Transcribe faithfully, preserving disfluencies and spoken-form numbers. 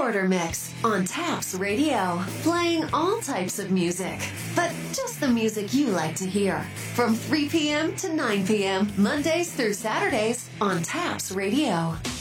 Shorter Mix on Taps Radio, playing all types of music, but just the music you like to hear. From three p.m. to nine p.m., Mondays through Saturdays on Taps Radio.